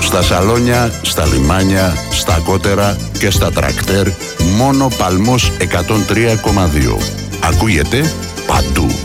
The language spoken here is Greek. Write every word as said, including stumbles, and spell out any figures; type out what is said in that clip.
Στα σαλόνια, στα λιμάνια, στα κότερα και στα τρακτέρ, μόνο Παλμός εκατόν τρία κόμμα δύο. Ακούγεται παντού.